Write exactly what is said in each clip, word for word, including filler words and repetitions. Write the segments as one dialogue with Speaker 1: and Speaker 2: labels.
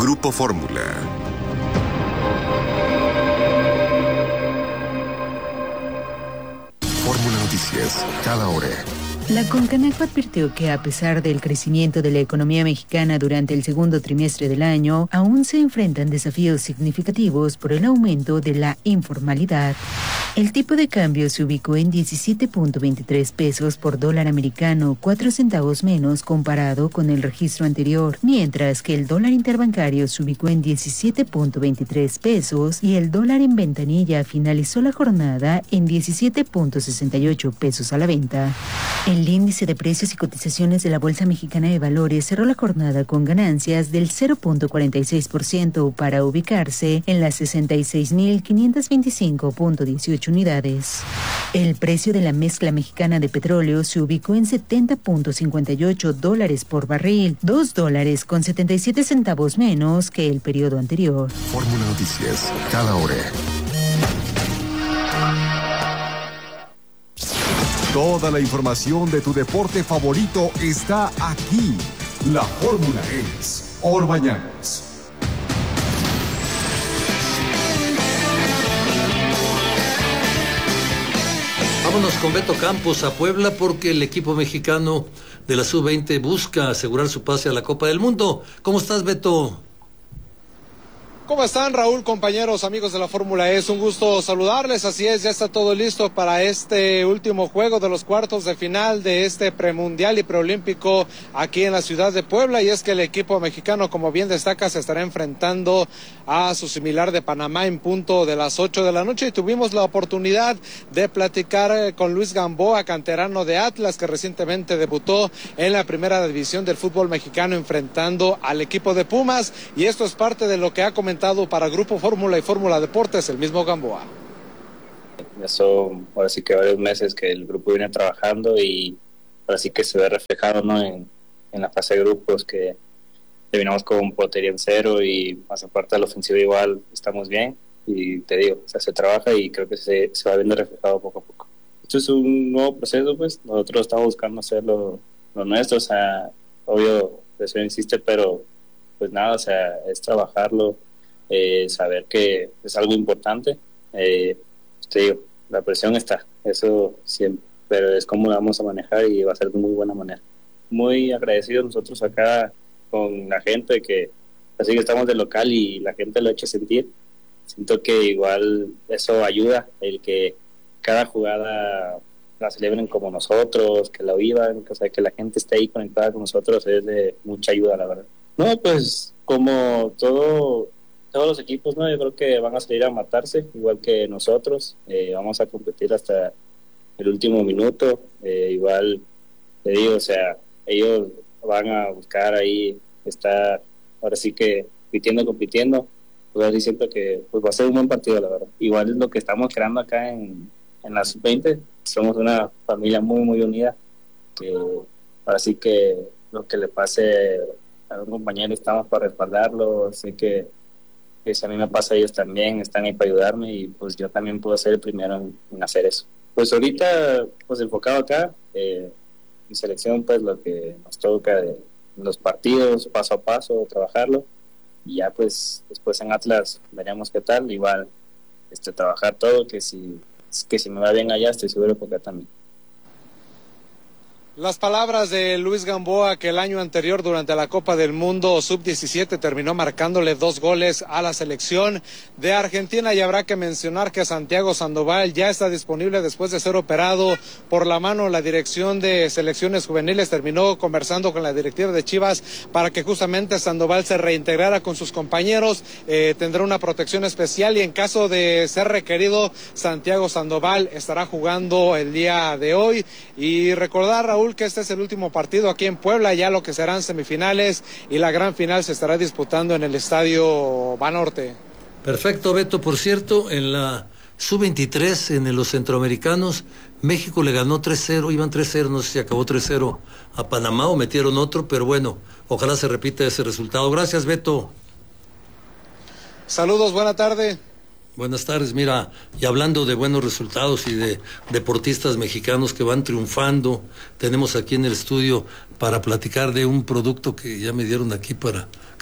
Speaker 1: Grupo Fórmula. Fórmula Noticias, cada hora.
Speaker 2: La Concanaco advirtió que a pesar del crecimiento de la economía mexicana durante el segundo trimestre del año, aún se enfrentan desafíos significativos por el aumento de la informalidad. El tipo de cambio se ubicó en diecisiete punto veintitrés pesos por dólar americano, cuatro centavos menos comparado con el registro anterior, mientras que el dólar interbancario se ubicó en diecisiete punto veintitrés pesos y el dólar en ventanilla finalizó la jornada en diecisiete punto sesenta y ocho pesos a la venta. El índice de precios y cotizaciones de la Bolsa Mexicana de Valores cerró la jornada con ganancias del cero punto cuarenta y seis por ciento para ubicarse en las sesenta y seis mil quinientos veinticinco punto dieciocho unidades. El precio de la mezcla mexicana de petróleo se ubicó en setenta punto cincuenta y ocho dólares por barril, dos dólares con setenta y siete centavos menos que el periodo anterior.
Speaker 1: Fórmula Noticias, cada hora. Toda la información de tu deporte favorito está aquí. La fórmula es Orbañanos.
Speaker 3: Vámonos con Beto Campos a Puebla porque el equipo mexicano de la sub veinte busca asegurar su pase a la Copa del Mundo. ¿Cómo estás, Beto?
Speaker 4: ¿Cómo están, Raúl, compañeros, amigos de la Fórmula E? Es un gusto saludarles. Así es, ya está todo listo para este último juego de los cuartos de final de este premundial y preolímpico aquí en la ciudad de Puebla. Y es que el equipo mexicano, como bien destaca, se estará enfrentando a su similar de Panamá en punto de las ocho de la noche. Y tuvimos la oportunidad de platicar con Luis Gamboa, canterano de Atlas, que recientemente debutó en la primera división del fútbol mexicano enfrentando al equipo de Pumas. Y esto es parte de lo que ha comentado para Grupo Fórmula y Fórmula Deportes el mismo Gamboa.
Speaker 5: Eso, ahora sí que varios meses que el grupo viene trabajando y ahora sí que se ve reflejado, ¿no? en, en la fase de grupos, que terminamos con portería en cero y más aparte de la ofensiva igual estamos bien y te digo, o sea, se trabaja y creo que se, se va viendo reflejado poco a poco. Esto es un nuevo proceso, pues nosotros estamos buscando hacer lo, lo nuestro, o sea, obvio, eso insiste, pero pues nada, o sea, es trabajarlo. Eh, saber que es algo importante. Eh, te digo, la presión está, eso siempre, pero es como la vamos a manejar y va a ser de muy buena manera. Muy agradecidos nosotros acá con la gente, que así que estamos de local y la gente lo ha hecho sentir. Siento que igual eso ayuda, el que cada jugada la celebren como nosotros, que la vivan, que, o sea, que la gente esté ahí conectada con nosotros es de mucha ayuda, la verdad. No, pues como todo todos los equipos, no, yo creo que van a salir a matarse, igual que nosotros. Eh, vamos a competir hasta el último minuto. Eh, igual, te digo, o sea, ellos van a buscar ahí estar, ahora sí que compitiendo, compitiendo. Pues así siento que pues va a ser un buen partido, la verdad. Igual es lo que estamos creando acá en, en la sub veinte. Somos una familia muy, muy unida. Que ahora sí que lo que le pase a un compañero estamos para respaldarlo. Así que que si a mí me pasa, ellos también están ahí para ayudarme y pues yo también puedo ser el primero en, en hacer eso. Pues ahorita, pues enfocado acá, eh, mi selección, pues lo que nos toca de los partidos, paso a paso, trabajarlo, y ya pues después en Atlas veremos qué tal, igual este trabajar todo, que si, que si me va bien allá, estoy seguro que acá también.
Speaker 4: Las palabras de Luis Gamboa, que el año anterior durante la Copa del Mundo sub diecisiete terminó marcándole dos goles a la selección de Argentina. Y habrá que mencionar que Santiago Sandoval ya está disponible después de ser operado por la mano. La dirección de selecciones juveniles terminó conversando con la directiva de Chivas para que justamente Sandoval se reintegrara con sus compañeros. Eh, tendrá una protección especial y en caso de ser requerido, Santiago Sandoval estará jugando el día de hoy. Y recordar, Raúl, que este es el último partido aquí en Puebla, ya lo que serán semifinales y la gran final se estará disputando en el Estadio Banorte.
Speaker 3: Perfecto, Beto. Por cierto, en la sub veintitrés, en los centroamericanos, México le ganó tres cero, iban tres cero, no sé si acabó tres cero a Panamá o metieron otro, pero bueno, ojalá se repita ese resultado. Gracias, Beto.
Speaker 4: Saludos, buena tarde.
Speaker 3: Buenas tardes. Mira, y hablando de buenos resultados y de deportistas mexicanos que van triunfando, tenemos aquí en el estudio para platicar de un producto que ya me dieron aquí para que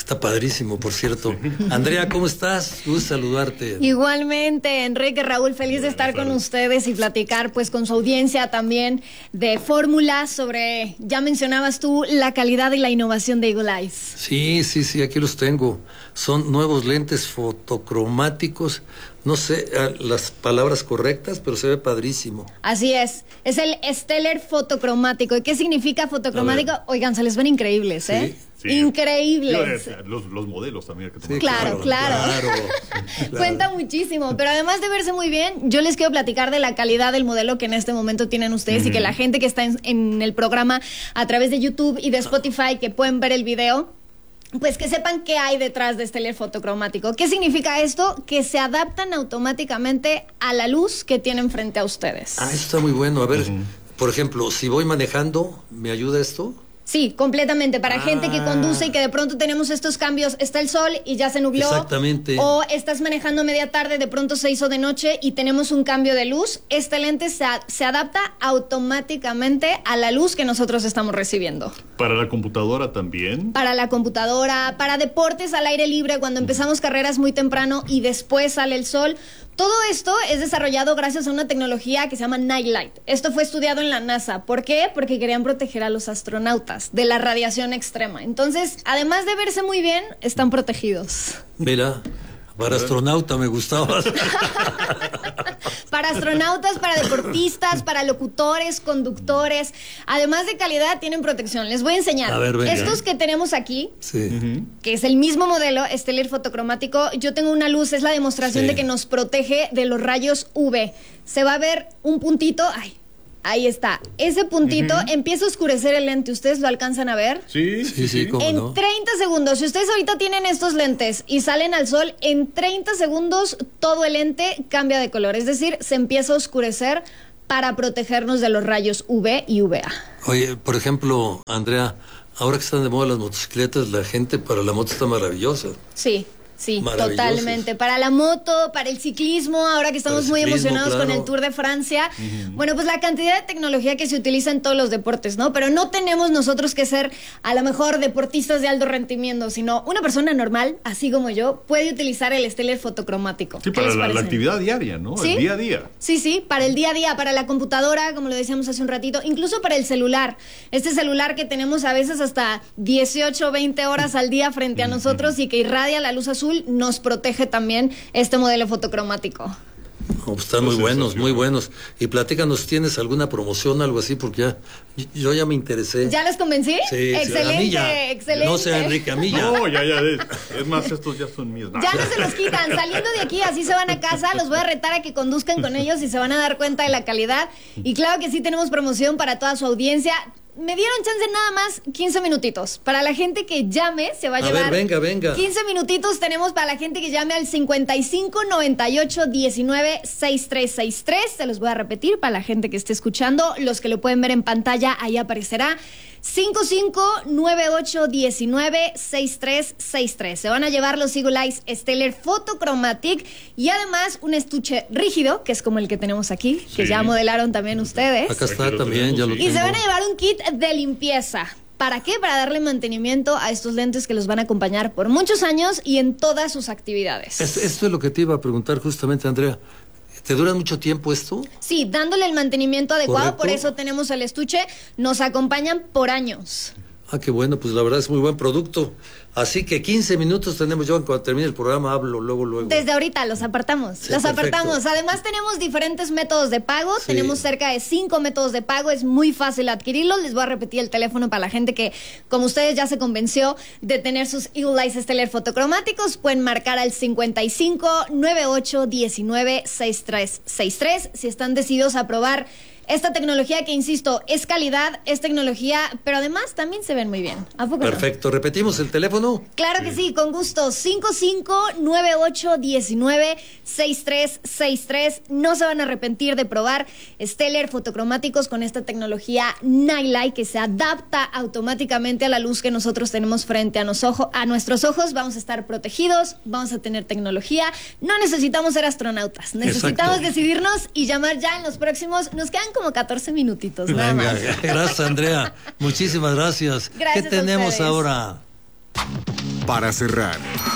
Speaker 3: Está padrísimo, por cierto. Andrea, ¿cómo estás? Gusto saludarte.
Speaker 6: Igualmente, Enrique, Raúl, feliz de estar con ustedes y platicar pues con su audiencia también de fórmulas sobre, ya mencionabas tú, la calidad y la innovación de Eagle Eyes.
Speaker 3: Sí, sí, sí, aquí los tengo. Son nuevos lentes fotocromáticos. No sé las palabras correctas, pero se ve padrísimo.
Speaker 6: Así es, es el Stellar fotocromático. ¿Y qué significa fotocromático? Oigan, se les ven increíbles, ¿eh?
Speaker 3: Sí.
Speaker 7: Sí,
Speaker 6: increíbles.
Speaker 7: Los, los modelos también. Que
Speaker 3: Sí,
Speaker 6: claro, claro.
Speaker 3: claro, claro.
Speaker 6: Cuenta muchísimo, pero además de verse muy bien, yo les quiero platicar de la calidad del modelo que en este momento tienen ustedes, uh-huh, y que la gente que está en, en el programa a través de YouTube y de Spotify, que pueden ver el video, pues que sepan qué hay detrás de este Stellar fotocromático. ¿Qué significa esto? Que se adaptan automáticamente a la luz que tienen frente a ustedes.
Speaker 3: Ah, eso está muy bueno. A ver, uh-huh, por ejemplo, si voy manejando, ¿me ayuda esto?
Speaker 6: Sí, completamente. Para ah. gente que conduce y que de pronto tenemos estos cambios, está el sol y ya se nubló.
Speaker 3: Exactamente.
Speaker 6: O estás manejando media tarde, de pronto se hizo de noche y tenemos un cambio de luz. Este lente se, a, se adapta automáticamente a la luz que nosotros estamos recibiendo.
Speaker 7: ¿Para la computadora también?
Speaker 6: Para la computadora, para deportes al aire libre, cuando empezamos carreras muy temprano y después sale el sol. Todo esto es desarrollado gracias a una tecnología que se llama Nightlight. Esto fue estudiado en la NASA. ¿Por qué? Porque querían proteger a los astronautas de la radiación extrema. Entonces, además de verse muy bien, están protegidos.
Speaker 3: Mira, para astronauta me gustaba.
Speaker 6: Para astronautas, para deportistas, para locutores, conductores. Además de calidad, tienen protección. Les voy a enseñar.
Speaker 3: A ver, venga.
Speaker 6: Estos que tenemos aquí,
Speaker 3: sí, uh-huh,
Speaker 6: que es el mismo modelo, Stellar fotocromático. Yo tengo una luz, es la demostración, sí, de que nos protege de los rayos U V. Se va a ver un puntito. Ay, ahí está. Ese puntito, uh-huh, empieza a oscurecer el lente. ¿Ustedes lo alcanzan a ver?
Speaker 7: Sí, sí, sí. sí
Speaker 3: ¿cómo
Speaker 6: en
Speaker 3: no?
Speaker 6: treinta segundos. Si ustedes ahorita tienen estos lentes y salen al sol, en treinta segundos todo el lente cambia de color. Es decir, se empieza a oscurecer para protegernos de los rayos U V y U V A.
Speaker 3: Oye, por ejemplo, Andrea, ahora que están de moda las motocicletas, la gente para la moto está maravillosa.
Speaker 6: Sí. Sí, totalmente. Para la moto, para el ciclismo, ahora que estamos muy emocionados, claro, con el Tour de Francia. Uh-huh. Bueno, pues la cantidad de tecnología que se utiliza en todos los deportes, ¿no? Pero no tenemos nosotros que ser a lo mejor deportistas de alto rendimiento, sino una persona normal, así como yo, puede utilizar el Stellar fotocromático.
Speaker 7: Sí, para la, la actividad diaria, ¿no?
Speaker 6: ¿Sí?
Speaker 7: El día a día.
Speaker 6: Sí, sí, para el día a día, para la computadora, como lo decíamos hace un ratito, incluso para el celular. Este celular que tenemos a veces hasta dieciocho, veinte horas al día frente a nosotros y que irradia la luz azul, nos protege también este modelo fotocromático.
Speaker 3: Oh, pues están muy buenos, muy buenos. Y platícanos, ¿tienes alguna promoción, algo así? Porque ya, yo ya me interesé.
Speaker 6: ¿Ya les convencí?
Speaker 3: Sí,
Speaker 6: excelente,
Speaker 3: sí, a mí ya,
Speaker 6: excelente.
Speaker 3: No sé, Enrique, a mí ya.
Speaker 7: No, ya, ya, es, es más, estos ya son míos.
Speaker 6: Ya no se los quitan, saliendo de aquí, así se van a casa, los voy a retar a que conduzcan con ellos y se van a dar cuenta de la calidad. Y claro que sí tenemos promoción para toda su audiencia. Me dieron chance nada más quince minutitos. Para la gente que llame, se va a, a llevar.
Speaker 3: Ver, venga, venga.
Speaker 6: quince minutitos tenemos para la gente que llame al cincuenta y cinco, noventa y ocho, diecinueve, sesenta y tres sesenta y tres. Se los voy a repetir para la gente que esté escuchando. Los que lo pueden ver en pantalla, ahí aparecerá. cincuenta y cinco, noventa y ocho, diecinueve, sesenta y tres sesenta y tres. Se van a llevar los Eagle Eyes Stellar Photochromatic y además un estuche rígido, que es como el que tenemos aquí, sí, que ya modelaron también ustedes.
Speaker 3: Acá está también, ya lo tengo.
Speaker 6: Y se van a llevar un kit de limpieza. ¿Para qué? Para darle mantenimiento a estos lentes que los van a acompañar por muchos años y en todas sus actividades.
Speaker 3: Esto, esto es lo que te iba a preguntar justamente, Andrea. ¿Te dura mucho tiempo esto?
Speaker 6: Sí, dándole el mantenimiento adecuado.
Speaker 3: ¿Correcto?
Speaker 6: Por eso tenemos el estuche. Nos acompañan por años.
Speaker 3: Ah, qué bueno, pues la verdad es muy buen producto. Así que quince minutos tenemos. Yo cuando termine el programa hablo luego, luego.
Speaker 6: Desde ahorita los apartamos,
Speaker 3: sí,
Speaker 6: los
Speaker 3: perfecto.
Speaker 6: apartamos. Además tenemos diferentes métodos de pago,
Speaker 3: sí,
Speaker 6: tenemos cerca de cinco métodos de pago, es muy fácil adquirirlos. Les voy a repetir el teléfono para la gente que, como ustedes ya se convenció de tener sus Eagle Eyes Stellar fotocromáticos, pueden marcar al cincuenta y cinco, noventa y ocho, diecinueve, sesenta y tres sesenta y tres si están decididos a probar esta tecnología que, insisto, es calidad, es tecnología, pero además también se ven muy bien. ¿A poco
Speaker 3: perfecto?
Speaker 6: No?
Speaker 3: ¿Repetimos el teléfono?
Speaker 6: Claro que sí, con gusto. cincuenta y cinco, noventa y ocho, diecinueve, sesenta y tres sesenta y tres. No se van a arrepentir de probar Stellar fotocromáticos con esta tecnología Nightlight que se adapta automáticamente a la luz que nosotros tenemos frente a, nos ojo, a nuestros ojos. Vamos a estar protegidos, vamos a tener tecnología. No necesitamos ser astronautas. Necesitamos Exacto. decidirnos y llamar ya en los próximos. Nos quedan como catorce minutitos, nada
Speaker 3: Venga,
Speaker 6: más.
Speaker 3: Gracias, Andrea. Muchísimas gracias.
Speaker 6: Gracias.
Speaker 3: ¿Qué tenemos ahora?
Speaker 1: para cerrar.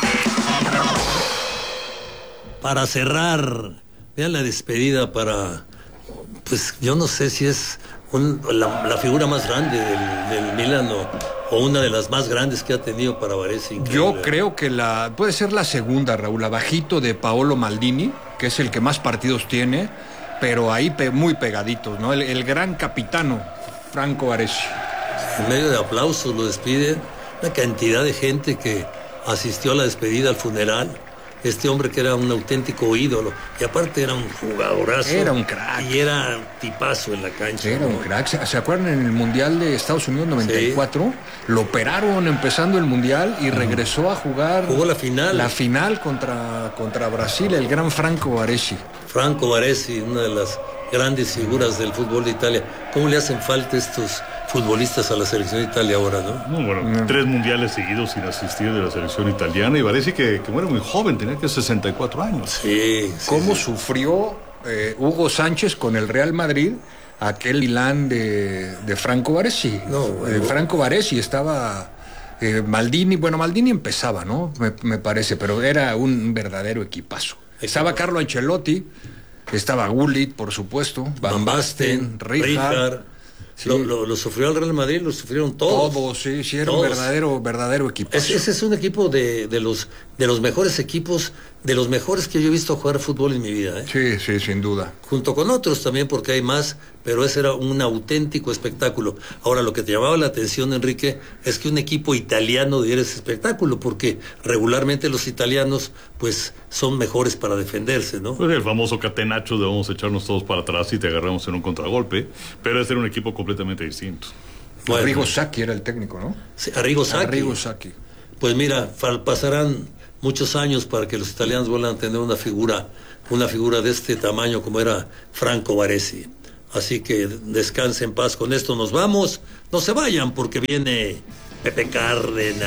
Speaker 3: Para cerrar, vean la despedida para, pues yo no sé si es un, la, la figura más grande del, del Milan o, o una de las más grandes que ha tenido para Baresi.
Speaker 8: Yo creo que la puede ser la segunda, Raúl, abajito de Paolo Maldini, que es el que más partidos tiene, pero ahí pe, muy pegaditos, ¿no? El, el gran capitano, Franco Baresi.
Speaker 3: En medio de aplausos lo despiden, una cantidad de gente que asistió a la despedida, al funeral. Este hombre que era un auténtico ídolo, y aparte era un jugadorazo.
Speaker 8: Era un crack.
Speaker 3: Y era tipazo en la cancha.
Speaker 8: Era
Speaker 3: ¿no?
Speaker 8: un crack. ¿Se, ¿Se acuerdan en el Mundial de Estados Unidos noventa y cuatro? Sí. Lo operaron empezando el Mundial y regresó a jugar.
Speaker 3: Jugó la final.
Speaker 8: La final contra, contra Brasil, el gran Franco Baresi.
Speaker 3: Franco Baresi, una de las grandes figuras del fútbol de Italia. ¿Cómo le hacen falta estos futbolistas a la selección de Italia ahora, no?
Speaker 7: No, bueno, no. Tres mundiales seguidos sin asistir de la selección italiana, y Baresi que, que muere muy joven, tenía que sesenta y cuatro años.
Speaker 3: Sí. sí
Speaker 8: ¿Cómo
Speaker 3: sí.
Speaker 8: sufrió eh, Hugo Sánchez con el Real Madrid aquel Milán de, de Franco Baresi?
Speaker 3: No, bueno.
Speaker 8: eh, Franco Baresi estaba... Eh, Maldini, bueno, Maldini empezaba, ¿no? Me, me parece, pero era un verdadero equipazo. Estaba Carlo Ancelotti, estaba Gullit, por supuesto, Van Basten, Rijkaard.
Speaker 3: Sí. Lo, lo, lo sufrió el Real Madrid, lo sufrieron todos.
Speaker 8: Todos, sí, sí, era
Speaker 3: todos.
Speaker 8: un verdadero, verdadero equipo.
Speaker 3: Ese, ese es un equipo de, de los de los mejores equipos, de los mejores que yo he visto jugar fútbol en mi vida, ¿eh?
Speaker 8: Sí, sí, sin duda.
Speaker 3: Junto con otros también, porque hay más, pero ese era un auténtico espectáculo. Ahora, lo que te llamaba la atención, Enrique, es que un equipo italiano diera ese espectáculo, porque regularmente los italianos, pues, son mejores para defenderse, ¿no?
Speaker 7: Pues el famoso catenaccio de vamos a echarnos todos para atrás y te agarramos en un contragolpe, pero ese era un equipo completamente distinto.
Speaker 8: Bueno, Arrigo Sacchi era el técnico, ¿no?
Speaker 3: Sí, Arrigo Sacchi.
Speaker 8: Arrigo Sacchi.
Speaker 3: Pues mira, pasarán muchos años para que los italianos vuelvan a tener una figura, una figura de este tamaño como era Franco Baresi. Así que descanse en paz. Con esto nos vamos. No se vayan porque viene Pepe Cárdenas.